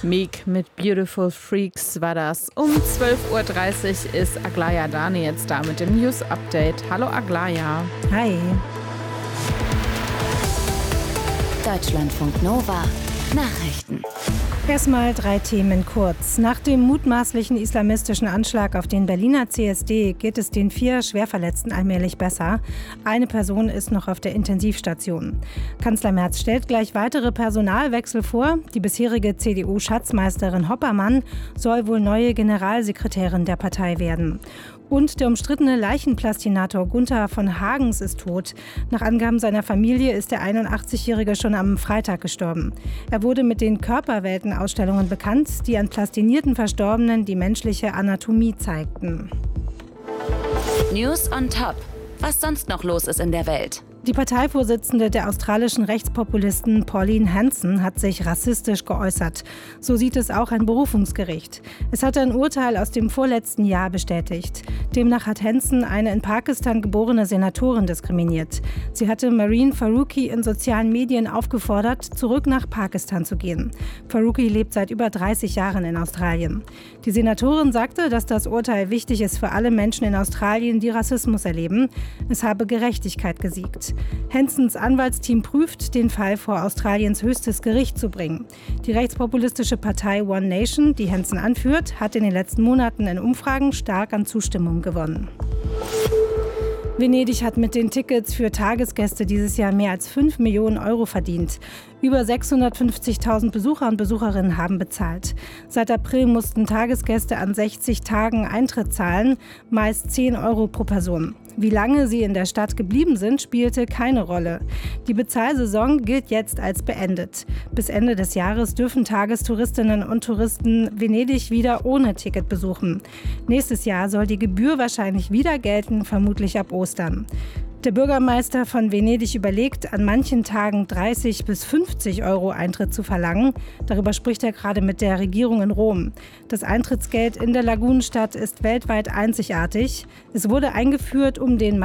Meek mit Beautiful Freaks war das. Um 12.30 Uhr ist Aglaya Dani jetzt da mit dem News-Update. Hallo Aglaya. Hi. Deutschlandfunk Nova Nachrichten. Erstmal 3 Themen kurz. Nach dem mutmaßlichen islamistischen Anschlag auf den Berliner CSD geht es den 4 Schwerverletzten allmählich besser. Eine Person ist noch auf der Intensivstation. Kanzler Merz stellt gleich weitere Personalwechsel vor. Die bisherige CDU-Schatzmeisterin Hoppermann soll wohl neue Generalsekretärin der Partei werden. Und der umstrittene Leichenplastinator Gunther von Hagens ist tot. Nach Angaben seiner Familie ist der 81-Jährige schon am Freitag gestorben. Er wurde mit den Körperweltenausstellungen bekannt, die an plastinierten Verstorbenen die menschliche Anatomie zeigten. News on Top. Was sonst noch los ist in der Welt? Die Parteivorsitzende der australischen Rechtspopulisten Pauline Hanson hat sich rassistisch geäußert. So sieht es auch ein Berufungsgericht. Es hat ein Urteil aus dem vorletzten Jahr bestätigt. Demnach hat Hanson eine in Pakistan geborene Senatorin diskriminiert. Sie hatte Marine Faruqi in sozialen Medien aufgefordert, zurück nach Pakistan zu gehen. Faruqi lebt seit über 30 Jahren in Australien. Die Senatorin sagte, dass das Urteil wichtig ist für alle Menschen in Australien, die Rassismus erleben. Es habe Gerechtigkeit gesiegt. Hansons Anwaltsteam prüft, den Fall vor Australiens höchstes Gericht zu bringen. Die rechtspopulistische Partei One Nation, die Hanson anführt, hat in den letzten Monaten in Umfragen stark an Zustimmung gewonnen. Venedig hat mit den Tickets für Tagesgäste dieses Jahr mehr als 5 Millionen Euro verdient. Über 650.000 Besucher und Besucherinnen haben bezahlt. Seit April mussten Tagesgäste an 60 Tagen Eintritt zahlen, meist 10 Euro pro Person. Wie lange sie in der Stadt geblieben sind, spielte keine Rolle. Die Bezahlsaison gilt jetzt als beendet. Bis Ende des Jahres dürfen Tagestouristinnen und Touristen Venedig wieder ohne Ticket besuchen. Nächstes Jahr soll die Gebühr wahrscheinlich wieder gelten, vermutlich ab Ostern. Der Bürgermeister von Venedig überlegt, an manchen Tagen 30 bis 50 Euro Eintritt zu verlangen. Darüber spricht er gerade mit der Regierung in Rom. Das Eintrittsgeld in der Lagunenstadt ist weltweit einzigartig. Es wurde eingeführt, um den